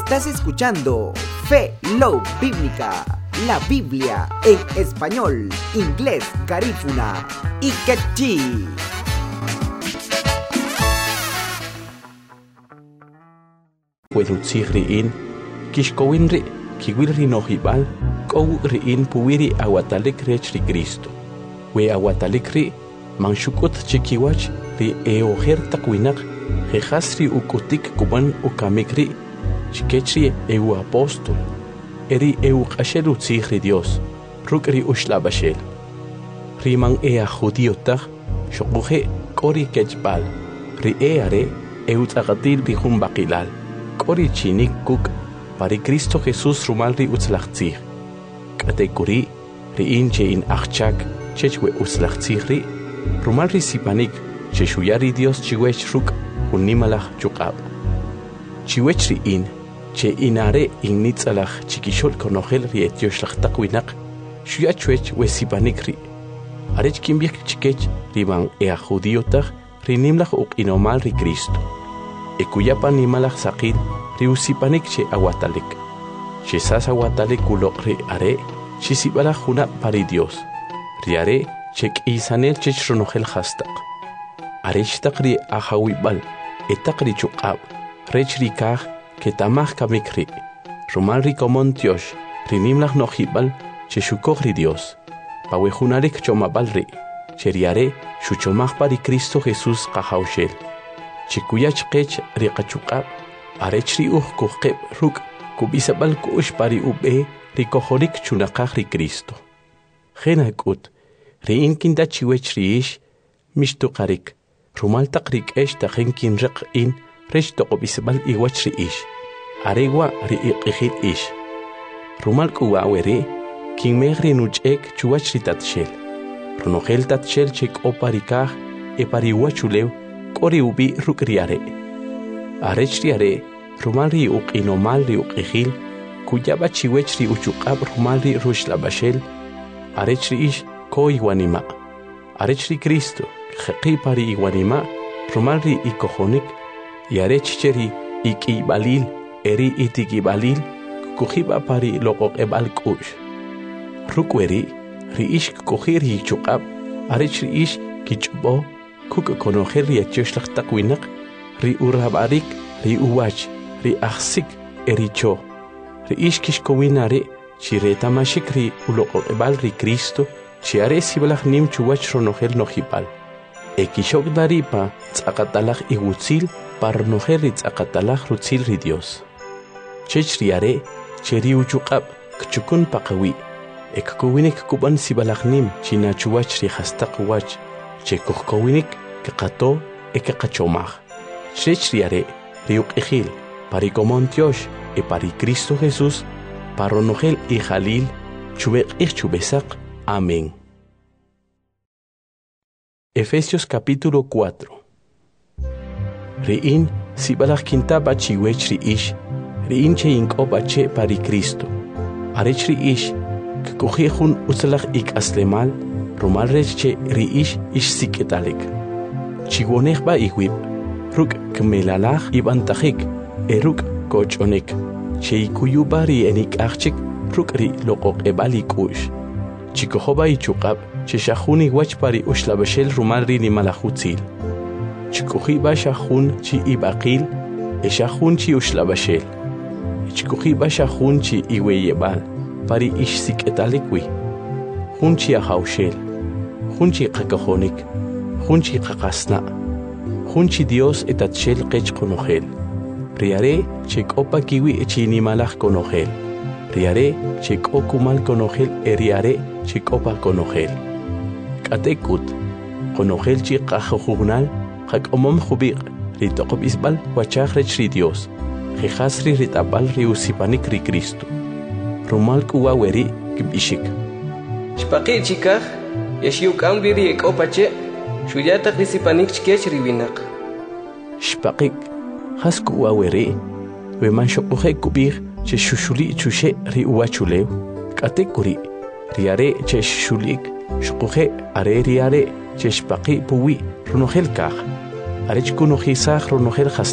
Estás escuchando Fe Love Bíblica, la Biblia en español, inglés, garífuna y quechí. Welutzig riin, kishkowin ri, kiwil ri nohibal, kow riin puwiri awatalik rech ri Cristo. We awatalik ri, manshukut chikiwach ri eoher takwinak, jehas ri ukutik kuban ukamik ri, chikechri eu apóstol, eri eu qashel utzig ri Dios, ruk ri ushlabashel. Riman ea judiotaj, shokuhe kori kechbal, ri eare eu tzagatil ri humbakilal. Kori chinik kuk pari Cristo Jesús rumal ri utzlachtzig. Katekuri ri inche in achchak chechwe utzlachtzig ri rumal ri sipanik cheshuyari Dios chiwech ruk unimalach chukab. Chiwech ri in che inare in nitzalach chikishol konogel ri etioshlachtakwinak shuyachwech we sipanik ri. Arech kimbiak chikech riman ea judiotach ri nimlach uk inomal ri Cristo. Ekuyapan nimalach sakil riusipanik che awatalik. Che sas awatalik ulok ri are, che sibalach juna pari Dios. Ri are, che k'isanel che chronogel hastak. Are shtak ri ahawibal, etak ri chukab, rech ri kaj, ke tamach kamik ri. Rumal ri komon tiosh, ri nimlach nohibal, che shukog ri Dios. Pawejunarik chomabal ri, che ri are, shuchomach pari Cristo Jesús kahaushel. Chikuyach kech riqachukab, arechri kuqeb ruk kubisabal kush pari ube rikohorik chunaqaj ri Cristo. Genakut, riinkinda chiwech riish, mishtuqarik, rumaltaq rikesh tajenkin riq in, rech toqobisabal iwach riish, aregwa riiqijil ish. Rumal kuwawere, kinmegri nuchek chuwach ritatshel. Runogel tatshel chek oparikaj, epariwachulew, Kori ubi rukriare. Arechriare, rumalri uk inomalri uk ejil, kuyaba chiwechri uchukab rumalri rushlabashel, arechri ish ko iguanima. Arechri Cristo, jeqi pari iguanima, rumalri ikojonik, y arechcheri ikibalil, eri itikibalil, kujiba pari loqok ebal kush. Rukweri, ri ish kujiri chukab, arechri ish kichbo, Kuk konojer ri etioslach takwinak, ri urabarik, ri uwach, ri achsik, ericho. Ri ishkish kowinare, chi retamashik ri uloqebal ri Cristo, chi are sibalach nim chuwach ronogel nojipal. Ekishok daripa, tzakatalach igutzil, par nojer ri tzakatalach rutzil ri Dios. Chech ri are, che ri uchukab, kchukun pakawi. Ekkowinik kuban sibalach nim, china chuwach ri hastak wach. Chekokkowinik kekato ekekachomaj. Chechriare riuk ejil, pari komontiosh e pari Cristo Jesús, paronogel y jalil, chubek ich chubesak. Amén. Efesios capítulo 4. Riin sibalach kintaba chiwech riish, riin che inkoba che pari Cristo. Arech riish, kekojejun utzalach ik aslemal, Rumal reche riish ish siketalik. Chigonej ba iwib, ruk kmelalach ibantajik, eruk kochonek. Cheikuyubari enik achik, ruk ri loqok ebalik ush. Chikohoba ichukab, cheshahuni wachpari ushlabashel rumal ri ni malahutzil. Chikohiba shahun chi ibakil, eshahun chi ushlabashel. Chikohiba shahun chi iweyebal, pari ish siketalikwi. Hunchi ahaushel. Hunchi qakajonik, hunchi qaqasna, hunchi Dios etatshel qech konogel. Riare chek opa kiwi chini malach konogel. Riare chek okumal konogel eriare chek opa konogel. Katekut, konogel chi qajojugnal, qak omom jubiq, ritoqob isbal wachachrech ri Dios. Jejasri ritabal riusipanik ri Cristo. Rumal kuwaweri kibishik. Shpaqi chikaj, yashiuk ambiri ek opache, shuyata risipanik chkech riwinak. Shpaqik, hasku awere, we manshokuje kubir, che shushuli chushe ri uachulew, katekuri, riare che shulik, shukuje are riare, che shpaqi puwi, runogel kaj, arech kunojisaj runogel has.